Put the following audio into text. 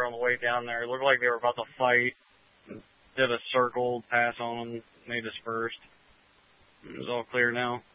on the way down there. It looked like they were about to fight. Did a circle, pass on them, they dispersed. It was all clear now.